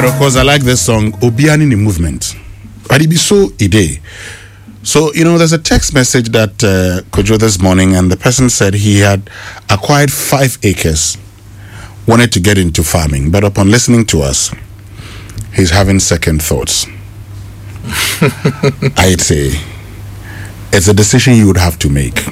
And of course, I like this song, Obiani ni Movement. But it be so ide. So, there's a text message that Kojo this morning, and the person said he had acquired 5 acres, wanted to get into farming, but upon listening to us, he's having second thoughts. I'd say it's a decision you would have to make.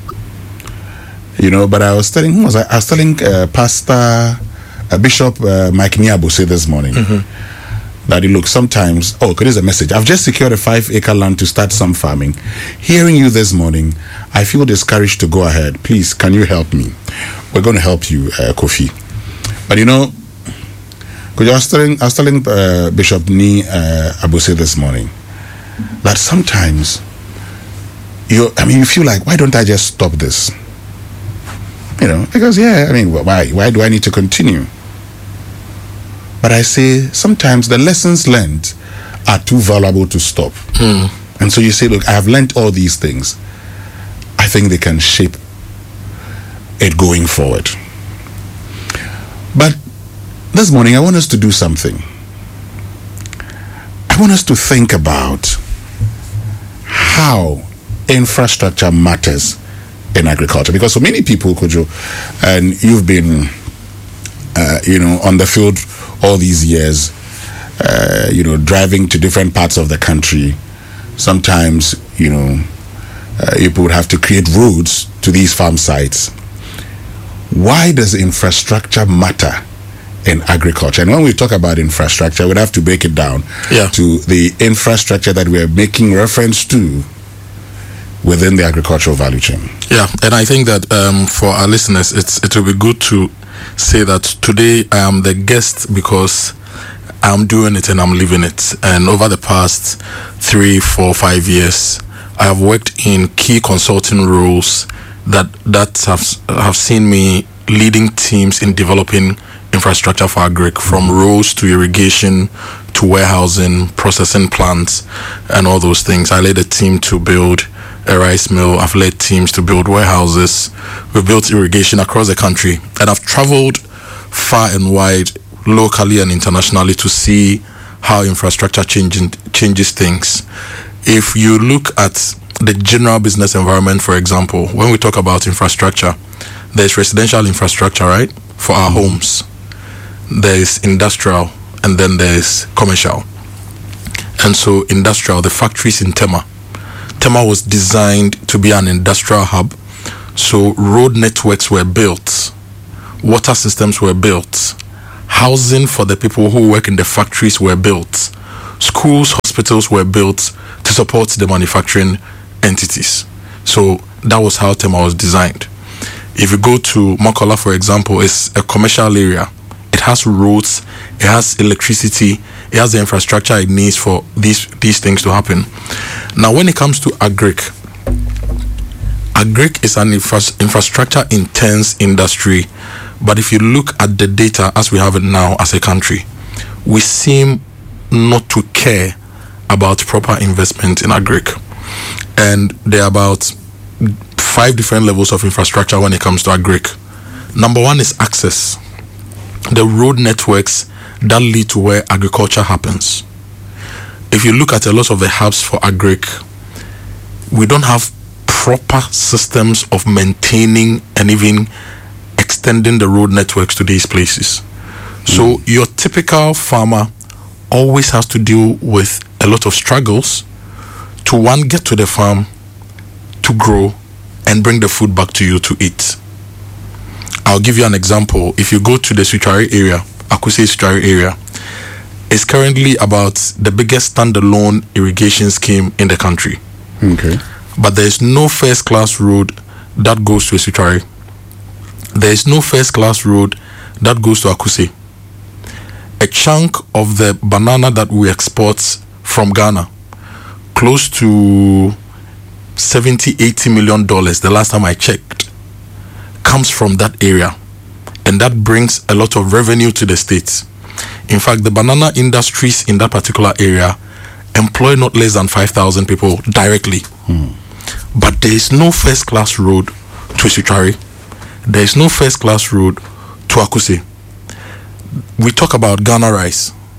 But I was telling, Pastor Bishop Mike Niabuse this morning that look, sometimes, there's a message. I've just secured a 5-acre land to start some farming. Hearing you this morning, I feel discouraged to go ahead. Please, can you help me? We're going to help you, Kofi. But I was telling Bishop Ni Abuse this morning that sometimes you feel like, why don't I just stop this? Because why do I need to continue? But I say sometimes the lessons learned are too valuable to stop. And so you say, look, I have learned all these things. I think they can shape it going forward. But this morning, I want us to do something. I want us to think about how infrastructure matters in agriculture. Because for many people, Kojo, and you've been, on the field all these years, driving to different parts of the country. Sometimes, people would have to create roads to these farm sites. Why does infrastructure matter in agriculture? And when we talk about infrastructure, we'd have to break it down to the infrastructure that we're making reference to within the agricultural value chain. Yeah, and I think that for our listeners, it will be good to say that today I am the guest because I'm doing it and I'm living it. And over the past 3, 4, 5 years, I have worked in key consulting roles that have seen me leading teams in developing infrastructure for agric, from roads to irrigation to warehousing, processing plants, and all those things. I led a team to build a rice mill. I've led teams to build warehouses. We've built irrigation across the country, and I've traveled far and wide, locally and internationally, to see how infrastructure changes things. If you look at the general business environment, for example, when we talk about infrastructure, there's residential infrastructure, right, for our homes. There's industrial, and then there's commercial. And so industrial, the factories in Tema was designed to be an industrial hub. So road networks were built, water systems were built, housing for the people who work in the factories were built, schools, hospitals were built to support the manufacturing entities. So that was how Tema was designed. If you go to Makola, for example, it's a commercial area. It has roads, it has electricity, it has the infrastructure it needs for these things to happen. Now, when it comes to agric is an infrastructure intense industry, but if you look at the data as we have it now as a country, we seem not to care about proper investment in agric. And there are about 5 different levels of infrastructure when it comes to agric. Number 1 is access. The road networks that lead to where agriculture happens. If you look at a lot of the hubs for agric, we don't have proper systems of maintaining and even extending the road networks to these places. So your typical farmer always has to deal with a lot of struggles to, one, get to the farm, to grow, and bring the food back to you to eat. I'll give you an example. If you go to the Suchari area, Akuse Suchari area, it's currently about the biggest standalone irrigation scheme in the country. Okay. But there is no first-class road that goes to Suchari. There is no first-class road that goes to Akuse. A chunk of the banana that we export from Ghana, close to $70-80 million, the last time I checked, comes from that area, and that brings a lot of revenue to the states. In fact, the banana industries in that particular area employ not less than 5,000 people directly. But there is no first-class road to Suchari. There is no first-class road to Akuse. We talk about Ghana rice.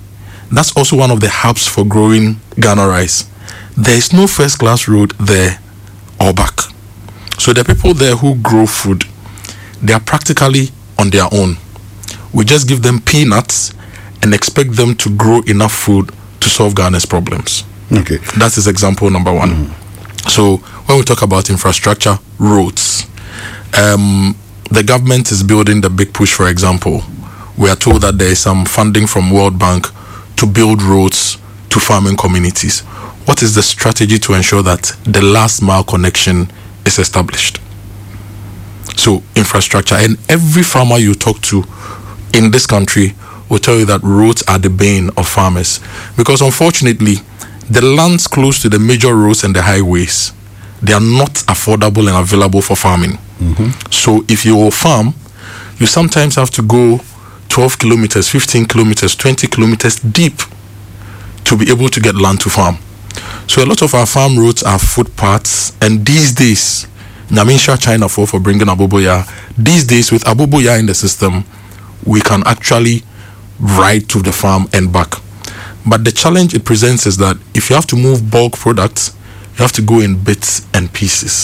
That's also one of the hubs for growing Ghana rice. There is no first-class road there or back. So the people there who grow food, they are practically on their own. We just give them peanuts and expect them to grow enough food to solve Ghana's problems. Okay. That is example number one. So when we talk about infrastructure, roads, the government is building the Big Push, for example. We are told that there is some funding from World Bank to build roads to farming communities. What is the strategy to ensure that the last mile connection is established? So infrastructure, and every farmer you talk to in this country will tell you that roads are the bane of farmers, because unfortunately the lands close to the major roads and the highways, they are not affordable and available for farming. So if you will farm, you sometimes have to go 12 kilometers, 15 kilometers, 20 kilometers deep to be able to get land to farm. So a lot of our farm roads are footpaths, and these days, Naminsha China for bringing Aboboya, these days with Aboboya in the system, we can actually ride to the farm and back. But the challenge it presents is that if you have to move bulk products, you have to go in bits and pieces.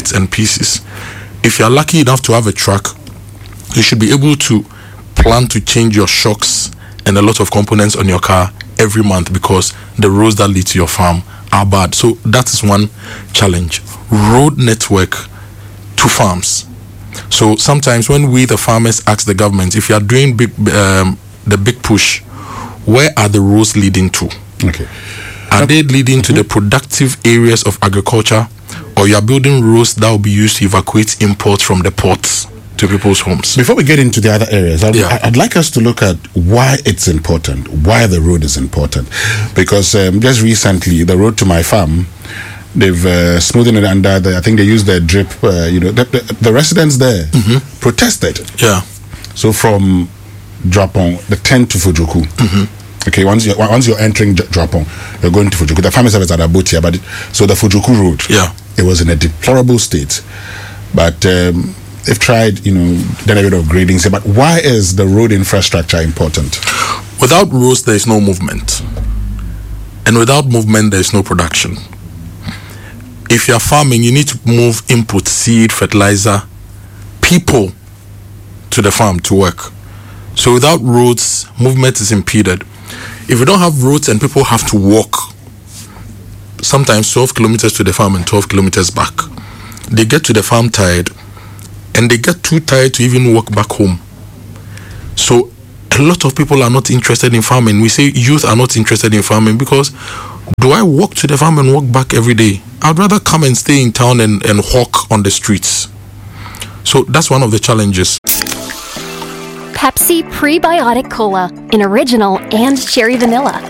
If you're lucky enough to have a truck, you should be able to plan to change your shocks and a lot of components on your car every month, because the roads that lead to your farm are bad. So that is one challenge. Road network to farms. So sometimes when we, the farmers, ask the government, if you are doing the Big Push, where are the roads leading to? Okay. Are they leading to the productive areas of agriculture, or you are building roads that will be used to evacuate imports from the ports to people's homes? Before we get into the other areas, I'd like us to look at why it's important, why the road is important. Because just recently, the road to my farm, they've smoothened it under. I think they used the drip. The residents there protested. Yeah. So from Dropon, the 10 to Fujoku. Okay, once you're entering Dropon, you're going to Fujoku. The family service at Abutia, but so the Fujoku road, it was in a deplorable state. But they've tried, done a bit of grading. But why is the road infrastructure important? Without roads, there is no movement, and without movement, there is no production. If you are farming, you need to move input, seed, fertilizer, people to the farm to work. So without roads, movement is impeded. If you don't have roads and people have to walk, sometimes 12 kilometers to the farm and 12 kilometers back, they get to the farm tired, and they get too tired to even walk back home. So a lot of people are not interested in farming. We say youth are not interested in farming because, do I walk to the farm and walk back every day? I'd rather come and stay in town and hawk on the streets. So that's one of the challenges. Pepsi Prebiotic Cola in original and cherry vanilla.